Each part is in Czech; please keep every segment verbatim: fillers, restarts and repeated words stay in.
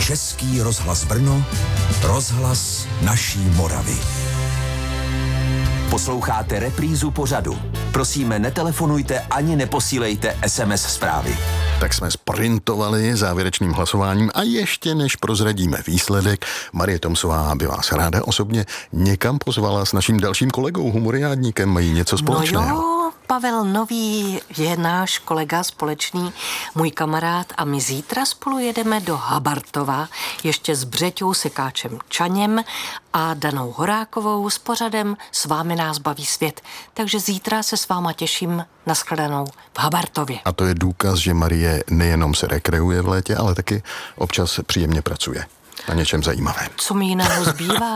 Český rozhlas Brno, rozhlas naší Moravy. Posloucháte reprízu pořadu. Prosíme, netelefonujte ani neposílejte es em es zprávy. Tak jsme sprintovali závěrečným hlasováním a ještě než prozradíme výsledek, Marie Tomsová by vás ráda osobně někam pozvala s naším dalším kolegou, humoriádníkem, mají něco společného. No jo, Pavel Nový je náš kolega společný, můj kamarád a my zítra spolu jedeme do Habartova, ještě s Břeťou Sekáčem Čaněm a Danou Horákovou s pořadem S vámi nás baví svět. Takže zítra se s váma těším na shledanou v Habartově. A to je důkaz, že Marie nejenom se rekreuje v létě, ale taky občas příjemně pracuje na něčem zajímavém. Co mi jiného zbývá?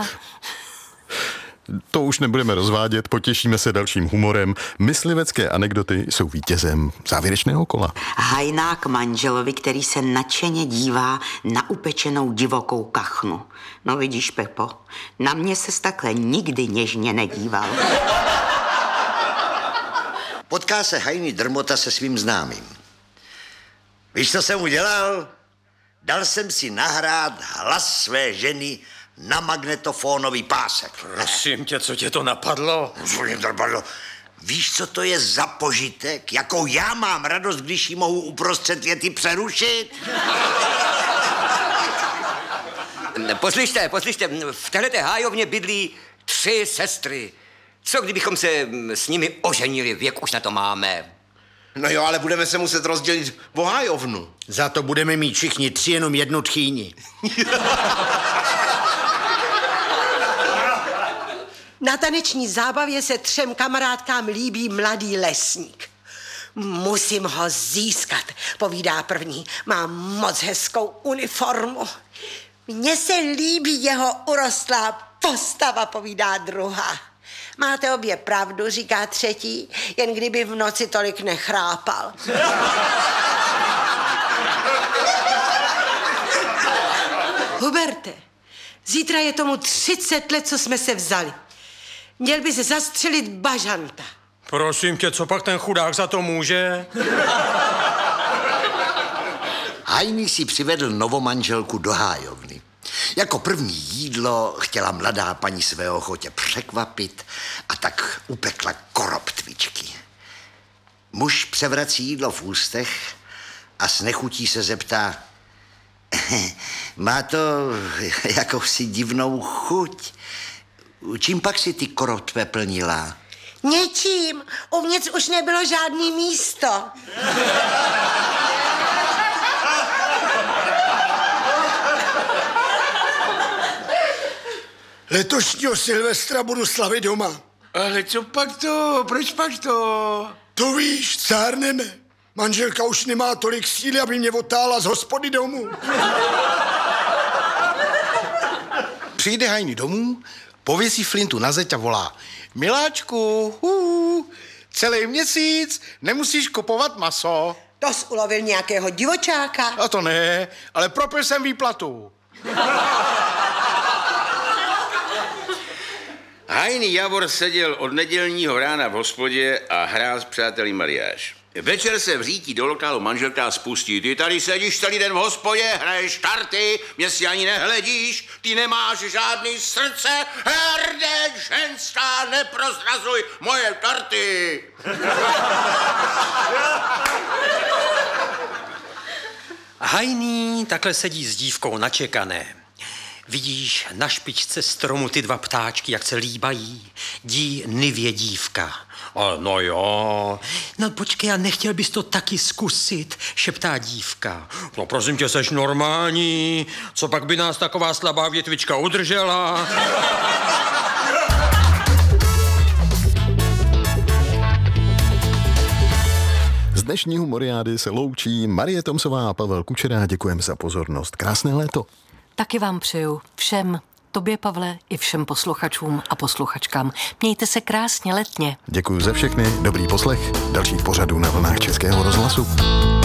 To už nebudeme rozvádět, potěšíme se dalším humorem. Myslivecké anekdoty jsou vítězem závěrečného kola. Hajnák manželovi, který se nadšeně dívá na upečenou divokou kachnu. No vidíš, Pepo, na mě ses takhle nikdy něžně nedíval. Potká se Hajný Drmota se svým známým. Víš, co jsem udělal? Dal jsem si nahrát hlas své ženy na magnetofonový pásek. Prosím tě, co tě to napadlo? Co mě to napadlo? Víš, co to je za požitek? Jakou já mám radost, když ji mohu uprostřed věty přerušit? Poslyšte, poslyšte, v téhleté hájovně bydlí tři sestry. Co kdybychom se s nimi oženili, věk už na to máme. No jo, ale budeme se muset rozdělit o hájovnu. Za to budeme mít všichni tři jenom jednu tchýni. Na taneční zábavě se třem kamarádkám líbí mladý lesník. Musím ho získat, povídá první. Má moc hezkou uniformu. Mně se líbí jeho urostlá postava, povídá druhá. Máte obě pravdu, říká třetí, jen kdyby v noci tolik nechrápal. Huberte, zítra je tomu třicet let, co jsme se vzali. Měl by se zastřelit bažanta. Prosím tě, co pak ten chudák za to může? Hajný si přivedl novomanželku do hájovny. Jako první jídlo chtěla mladá paní svého chotě překvapit a tak upekla koroптvičky. Muž převrací jídlo v ústech a s nechutí se zeptá: má to jakousi divnou chuť. Čím pak si ty koroптve plnila? Něčím. Uvnitř už nebylo žádný místo. Letošního Silvestra budu slavit doma. Ale co pak to? Proč pak to? To víš, stárneme. Manželka už nemá tolik síly, aby mě otála z hospody domů. Přijde Hajný domů, pověsí flintu na zeď a volá: miláčku, hů, celý měsíc nemusíš kupovat maso. To jsi ulovil nějakého divočáka? A to ne, ale propil jsem výplatu. Hajný Javor seděl od nedělního rána v hospodě a hrál s přáteli mariáš. Večer se v řítí do lokálu manželka spustí. Ty tady sedíš celý den v hospodě, hraješ karty, mě si ani nehledíš, ty nemáš žádný srdce, herde, ženská, neprozrazuj moje karty. Hajný takhle sedí s dívkou na čekané. Vidíš na špičce stromu ty dva ptáčky, jak se líbají. Dí nivě dívka. Ale no jo. No počkej, a nechtěl bys to taky zkusit, šeptá dívka. No prosím tě, seš normální. Co pak by nás taková slabá větvička udržela? Z dnešní humoriády se loučí Marie Tomsová a Pavel Kučera. Děkujeme za pozornost. Krásné léto. Taky vám přeju všem, tobě, Pavle, i všem posluchačům a posluchačkám. Mějte se krásně letně. Děkuji za všechny, dobrý poslech dalších pořadů na vlnách Českého rozhlasu.